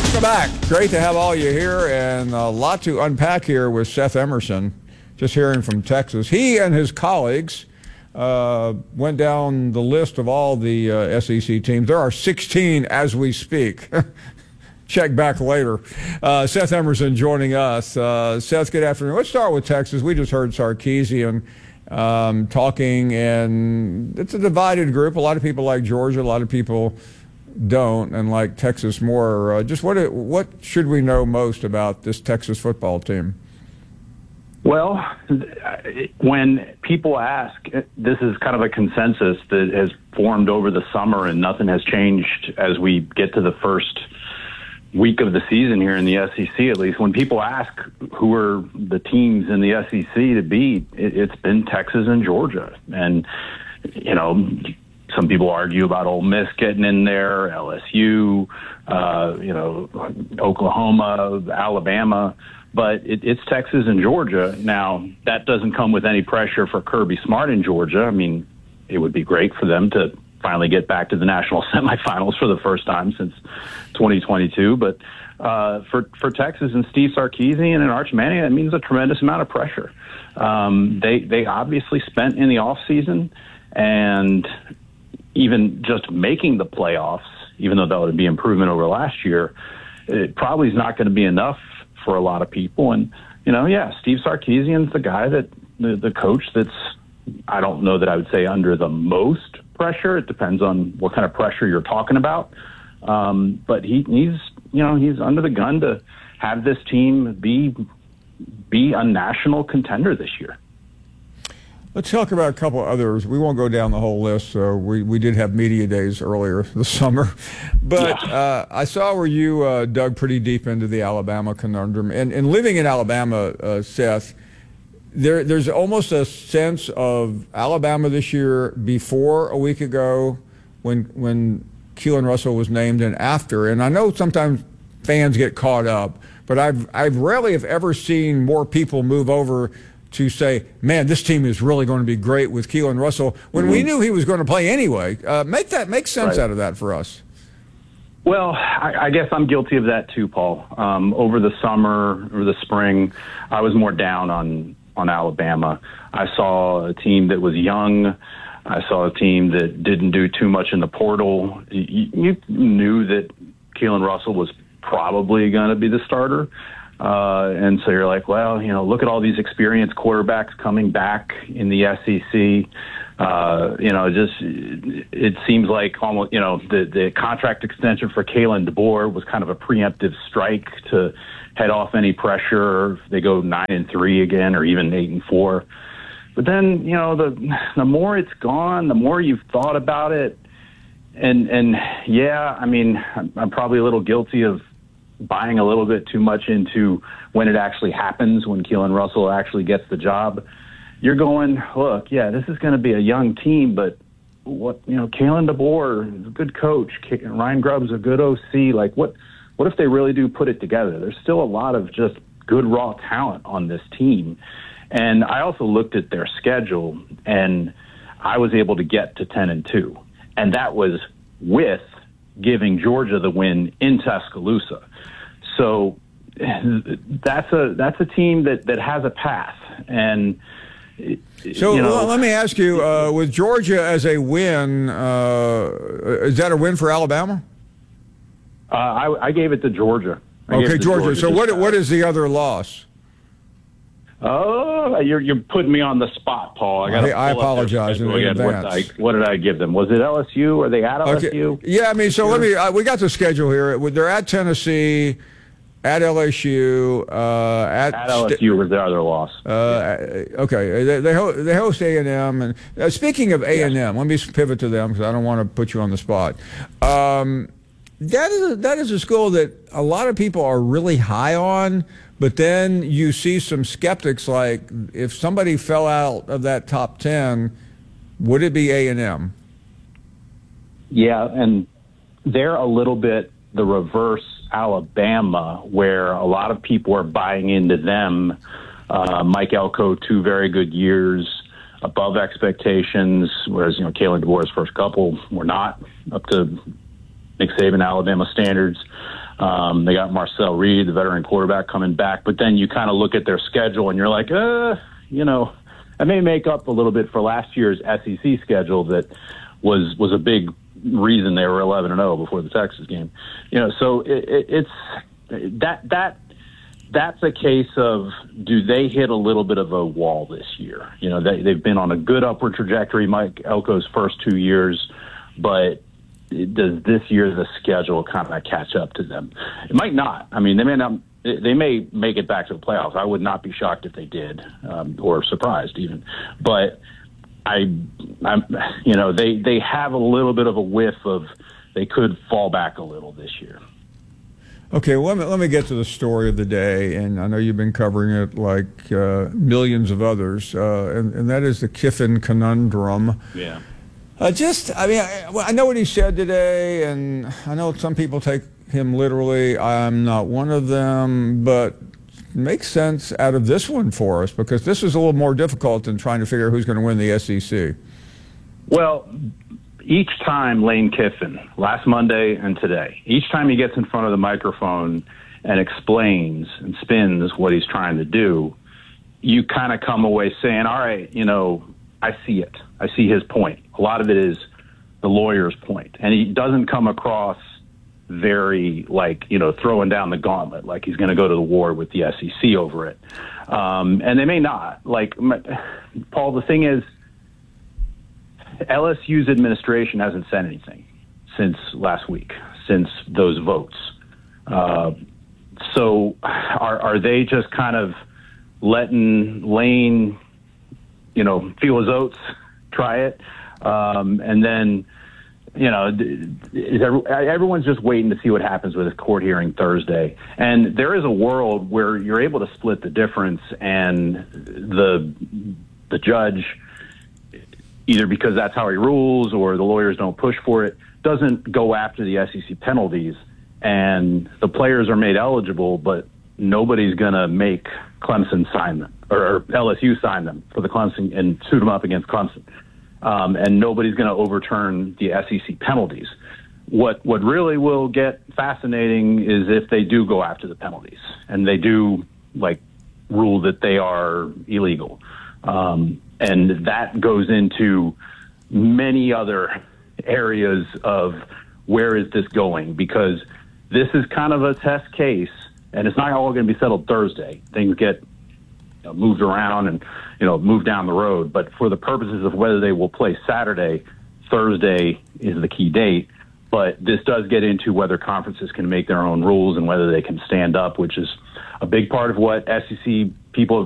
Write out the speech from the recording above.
Welcome back. Great to have all you here, and a lot to unpack here with Seth Emerson. Just hearing from Texas. He and his colleagues went down the list of all the SEC teams. There are 16 as we speak. Check back later. Seth Emerson joining us. Seth, good afternoon. Let's start with Texas. We just heard Sarkisian talking, and it's a divided group. A lot of people like Georgia, a lot of people don't, and like Texas more. Just what should we know most about this Texas football team? Well, when people ask, this is kind of a consensus that has formed over the summer, and nothing has changed as we get to the first week of the season here in the SEC, at least. When people ask who are the teams in the SEC to beat, it's been Texas and Georgia. And, you know, some people argue about Ole Miss getting in there, LSU, Oklahoma, Alabama. But it's Texas and Georgia. Now, that doesn't come with any pressure for Kirby Smart in Georgia. I mean, it would be great for them to finally get back to the national semifinals for the first time since 2022. But for Texas and Steve Sarkisian and Arch Manning, that means a tremendous amount of pressure. They obviously spent in the offseason, and even just making the playoffs, even though that would be improvement over last year, it probably is not going to be enough for a lot of people. And, Steve Sarkisian's the guy that the coach that's, I don't know that I would say under the most pressure. It depends on what kind of pressure you're talking about. But he's under the gun to have this team be a national contender this year. Let's talk about a couple others. We won't go down the whole list. We did have media days earlier this summer. But yeah. I saw where you dug pretty deep into the Alabama conundrum. And living in Alabama, Seth, there's almost a sense of Alabama this year before a week ago when Keelan Russell was named and after. And I know sometimes fans get caught up, but I've rarely have ever seen more people move over to say, man, this team is really going to be great with Keelan Russell, when we knew he was going to play anyway. Make sense out of that for us. Well, I guess I'm guilty of that too, Paul. Over the summer or the spring, I was more down on Alabama. I saw a team that was young. I saw a team that didn't do too much in the portal. You knew that Keelan Russell was probably going to be the starter. And so you're like, well, look at all these experienced quarterbacks coming back in the SEC. It seems like almost, the contract extension for Kalen DeBoer was kind of a preemptive strike to head off any pressure if they go 9-3 again, or even 8-4. But then, the more it's gone, the more you've thought about it. And yeah, I mean, I'm probably a little guilty of buying a little bit too much into when it actually happens, when Keelan Russell actually gets the job. You're going, look, yeah, this is going to be a young team, but Kalen DeBoer is a good coach. Ryan Grubb's a good OC. Like, what if they really do put it together? There's still a lot of just good raw talent on this team. And I also looked at their schedule, and I was able to get to 10-2. And that was with giving Georgia the win in Tuscaloosa. So that's a team that has a path. And let me ask you, with Georgia as a win, is that a win for Alabama? I gave it to Georgia. Okay, Georgia. So what is the other loss? Oh, you're putting me on the spot, Paul. I apologize in advance. What did I give them? Was it LSU? Are they at LSU? Okay. Yeah, I mean, so we got the schedule here. They're at Tennessee, at LSU, at LSU was their other loss. Okay, they host A&M. And speaking of A&M, let me pivot to them because I don't want to put you on the spot. That is a school that a lot of people are really high on. But then you see some skeptics like, if somebody fell out of that top 10, would it be A&M? Yeah, and they're a little bit the reverse Alabama, where a lot of people are buying into them. Mike Elko, 2 very good years, above expectations, whereas, Kalen DeBoer's first couple were not up to Nick Saban, Alabama standards. They got Marcel Reed, the veteran quarterback, coming back. But then you kind of look at their schedule and you're like, I may make up a little bit for last year's SEC schedule that was a big reason they were 11-0 before the Texas game. So that's a case of, do they hit a little bit of a wall this year? They've been on a good upward trajectory, Mike Elko's first 2 years, but does this year's schedule kind of catch up to them? It might not. I mean, they may not. They may make it back to the playoffs. I would not be shocked if they did, or surprised even. But they have a little bit of a whiff of they could fall back a little this year. Okay, well, let me get to the story of the day, and I know you've been covering it like millions of others, and that is the Kiffin conundrum. Yeah. I know what he said today, and I know some people take him literally. I'm not one of them, but it makes sense out of this one for us, because this is a little more difficult than trying to figure out who's going to win the SEC. Well, each time Lane Kiffin, last Monday and today, each time he gets in front of the microphone and explains and spins what he's trying to do, you kind of come away saying, all right, I see it. I see his point. A lot of it is the lawyer's point. And he doesn't come across very, throwing down the gauntlet, like he's going to go to the war with the SEC over it. And they may not. Paul, the thing is, LSU's administration hasn't said anything since last week, since those votes. So are they just kind of letting Lane, feel his oats, try it? And then, everyone's just waiting to see what happens with his court hearing Thursday. And there is a world where you're able to split the difference, and the judge, either because that's how he rules or the lawyers don't push for it, doesn't go after the SEC penalties, and the players are made eligible, but nobody's going to make Clemson sign them, or LSU sign them for the Clemson and suit them up against Clemson. And nobody's going to overturn the SEC penalties. What really will get fascinating is if they do go after the penalties and they do rule that they are illegal. And that goes into many other areas of where is this going, because this is kind of a test case, and it's not all going to be settled Thursday. Things get moved around and moved down the road. But for the purposes of whether they will play Saturday, Thursday is the key date. But this does get into whether conferences can make their own rules and whether they can stand up, which is a big part of what SEC people have